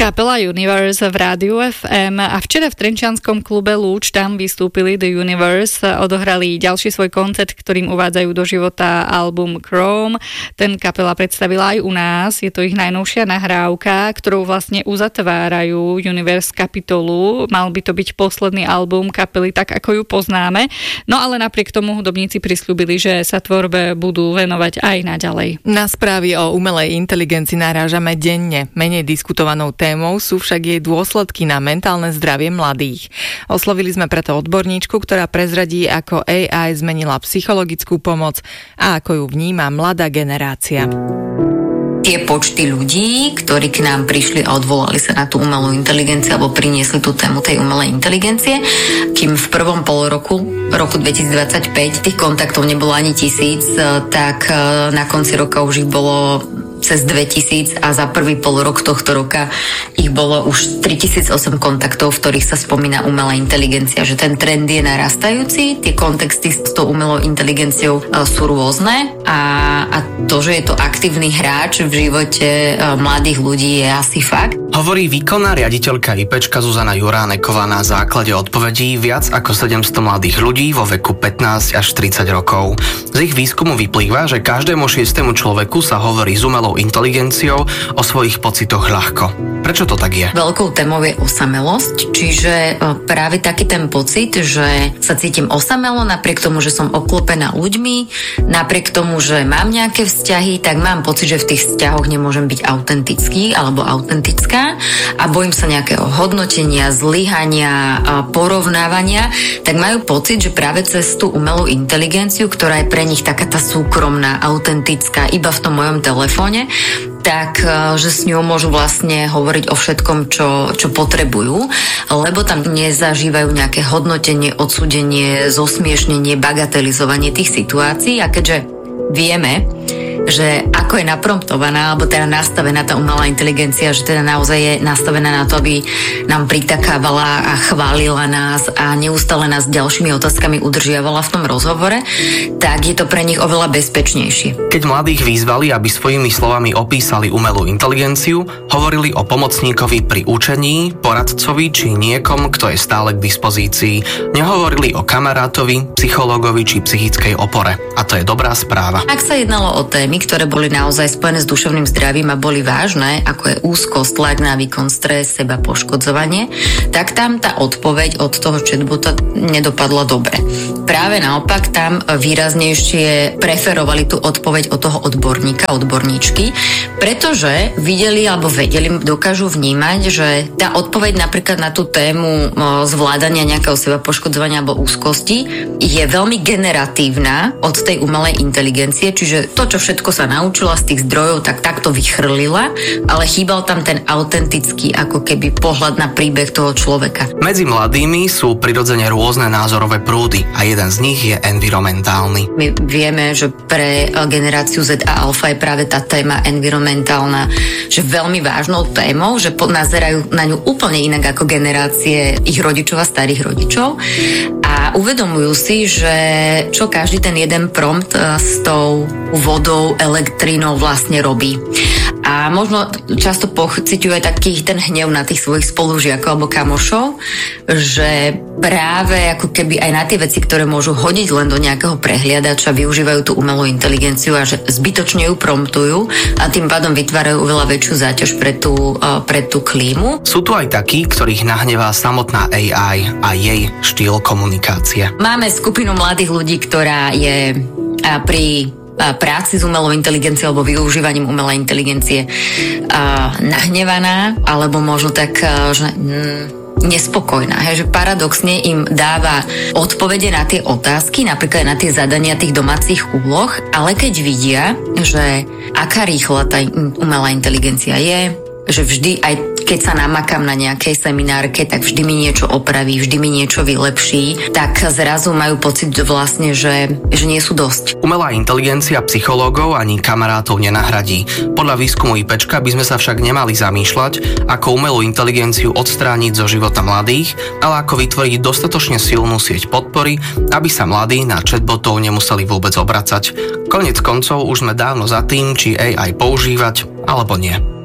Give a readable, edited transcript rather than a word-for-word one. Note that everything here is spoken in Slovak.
kapela Universe v Rádiu FM a včera v trenčianskom klube Lúč tam vystúpili The Universe, odohrali ďalší svoj koncert, ktorým uvádzajú do života album Chrome. Ten kapela predstavila aj u nás, je to ich najnovšia nahrávka, ktorou vlastne uzatvárajú Universe kapitolu. Mal by to byť posledný album kapely tak, ako ju poznáme, no ale napriek tomu hudobníci prisľúbili, že sa tvorbe budú venovať aj naďalej. Na správy o umelej inteligencii narážame denne. Menej diskutovanou témou sú však jej dôsledky na mentálne zdravie mladých. Oslovili sme preto odborníčku, ktorá prezradí, ako AI zmenila psychologickú pomoc a ako ju vníma mladá generácia. Tie počty ľudí, ktorí k nám prišli a odvolali sa na tú umelú inteligenciu alebo priniesli tú tému tej umelej inteligencie, kým v prvom polroku roku 2025 tých kontaktov nebolo ani 1000, tak na konci roka už ich bolo cez 2000 a za prvý polrok tohto roka ich bolo už 3008 kontaktov, v ktorých sa spomína umelá inteligencia, že ten trend je narastajúci, tie kontexty s tou umelou inteligenciou sú rôzne a to, že je to aktívny hráč v živote mladých ľudí, je asi fakt. Hovorí výkonná riaditeľka IPčka Zuzana Juráneková na základe odpovedí viac ako 700 mladých ľudí vo veku 15 až 30 rokov. Z ich výskumu vyplýva, že každému 6. človeku sa hovorí s umelou inteligenciou o svojich pocitoch ľahko. Prečo to tak je? Veľkou témou je osamelosť, čiže práve taký ten pocit, že sa cítim osamelo napriek tomu, že som obklopená ľuďmi, napriek tomu, že mám nejaké vzťahy, tak mám pocit, že v tých vzťahoch nemôžem byť autentický alebo autentická a bojím sa nejakého hodnotenia, zlyhania, porovnávania, tak majú pocit, že práve cez tú umelú inteligenciu, ktorá je pre nich taká tá súkromná, autentická, iba v tom mojom telefóne, tak, že s ňou môžu vlastne hovoriť o všetkom, čo potrebujú, lebo tam nezažívajú nejaké hodnotenie, odsúdenie, zosmiešnenie, bagatelizovanie tých situácií a keďže vieme, že ako je napromptovaná, alebo teda nastavená tá umelá inteligencia, že teda naozaj je nastavená na to, aby nám pritakávala a chválila nás a neustále nás ďalšími otázkami udržiavala v tom rozhovore, tak je to pre nich oveľa bezpečnejšie. Keď mladých vyzvali, aby svojimi slovami opísali umelú inteligenciu, hovorili o pomocníkovi pri učení, poradcovi či niekom, kto je stále k dispozícii. Nehovorili o kamarátovi, psychológovi či psychickej opore. A to je dobrá správa. Ak sa jednalo o témy, ktoré boli naozaj spojené s duševným zdravím a boli vážne, ako je úzkosť, tlak na výkon, stres, seba poškodzovanie, tak tam tá odpoveď od toho chatbota nedopadla dobre. Práve naopak tam výraznejšie preferovali tú odpoveď od toho odborníka, odborníčky, pretože videli alebo vedeli, dokážu vnímať, že tá odpoveď napríklad na tú tému zvládania nejakého seba poškodzovania alebo úzkosti je veľmi generatívna od tej umelej inteligencie, čiže to, čo všetko sa naučila z tých zdrojov, tak takto vychrlila, ale chýbal tam ten autentický ako keby pohľad na príbeh toho človeka. Medzi mladými sú prirodzene rôzne názorové prúdy a jeden z nich je environmentálny. My vieme, že pre generáciu Z a Alfa je práve tá téma environmentálna, že veľmi vážnou témou, že nazerajú na ňu úplne inak ako generácie ich rodičov a starých rodičov a uvedomujú si, že čo každý ten jeden prompt s tou vodou, elektrínou vlastne robí. A možno často pociťujú aj taký ten hnev na tých svojich spolužiakov alebo kamošov, že práve ako keby aj na tie veci, ktoré môžu hodiť len do nejakého prehliadača, využívajú tú umelú inteligenciu a že zbytočne ju promptujú a tým pádom vytvárajú oveľa väčšiu záťaž pre tú klímu. Sú tu aj takí, ktorých nahnevá samotná AI a jej štýl komunikácie. Máme skupinu mladých ľudí, ktorá je pri práci s umelou inteligenciou alebo využívaním umelej inteligencie nahnevaná, alebo možno tak, že nespokojná. Že paradoxne im dáva odpovede na tie otázky, napríklad na tie zadania tých domácich úloh, ale keď vidia, že aká rýchla tá umelá inteligencia je, že vždy, aj keď sa namakám na nejakej seminárke, tak vždy mi niečo opraví, vždy mi niečo vylepší, tak zrazu majú pocit vlastne, že nie sú dosť. Umelá inteligencia psychológov ani kamarátov nenahradí. Podľa výskumu IPčka by sme sa však nemali zamýšľať, ako umelú inteligenciu odstrániť zo života mladých, ale ako vytvoriť dostatočne silnú sieť podpory, aby sa mladí na chatbotov nemuseli vôbec obracať. Koniec koncov už sme dávno za tým, či AI používať alebo nie.